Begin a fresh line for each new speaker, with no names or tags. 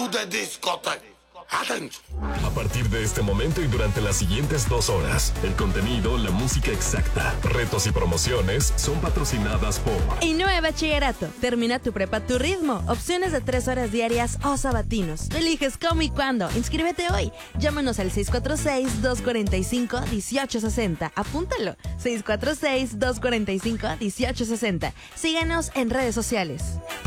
to the discotheque. Attention.
A partir de este momento y durante las siguientes 2 horas, el contenido, la música exacta, retos y promociones son patrocinadas por
Innove Bachillerato. Termina tu prepa a tu ritmo. Opciones de 3 horas diarias o sabatinos. Tú eliges cómo y cuándo. Inscríbete hoy. Llámanos al 646-245-1860. Apúntalo. 646-245-1860. Síguenos en redes sociales.